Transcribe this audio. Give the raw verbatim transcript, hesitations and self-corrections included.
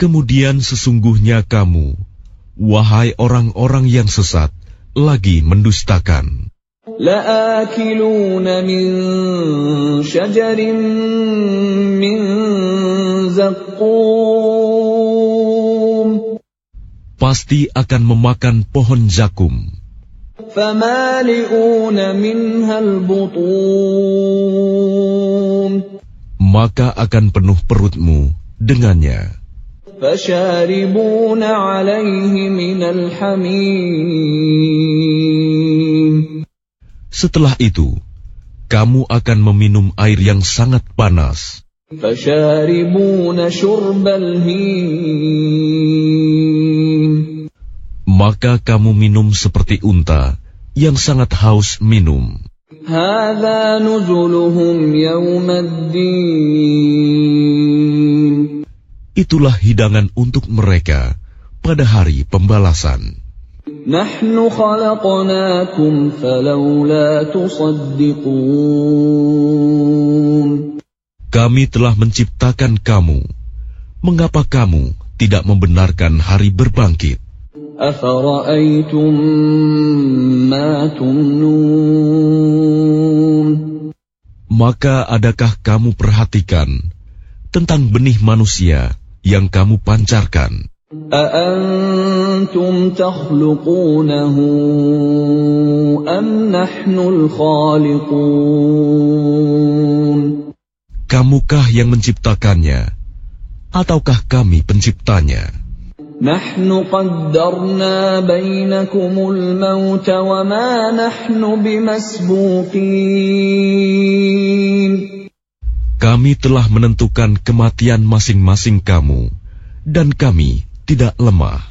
Kemudian sesungguhnya kamu, wahai orang-orang yang sesat, lagi mendustakan. لَآكِلُونَ مِنْ شَجَرٍ مِّنْ زَقُّومٍ. Pasti akan memakan pohon zakum. فَمَالِئُونَ مِنْهَا الْبُطُونَ. Maka akan penuh perutmu dengannya. فَشَارِبُونَ عَلَيْهِ مِنَ الْحَمِيمِ. Setelah itu, kamu akan meminum air yang sangat panas. فَشَارِبُونَ شُرْبَ الْهِيمِ. Maka kamu minum seperti unta yang sangat haus minum. هَذَا نُزُلُهُمْ يَوْمَ الدِّينِ. Itulah hidangan untuk mereka pada hari pembalasan. نَحْنُ خَلَقْنَاكُمْ فَلَوْلَا تُصَدِّقُونَ. Kami telah menciptakan kamu. Mengapa kamu tidak membenarkan hari berbangkit? أَفَرَأَيْتُمْ مَا تُمْنُونَ. Maka adakah kamu perhatikan tentang benih manusia yang kamu pancarkan? أَأَنْتُمْ تَخْلُقُونَهُ أَمْ نَحْنُ الْخَالِقُونَ. Kamukah yang menciptakannya, ataukah kami penciptanya? نَحْنُ قَدَّرْنَا بَيْنَكُمُ الْمَوْتَ وَمَا نَحْنُ بِمَسْبُوقِينَ. Kami telah menentukan kematian masing-masing kamu, dan kami tidak lemah.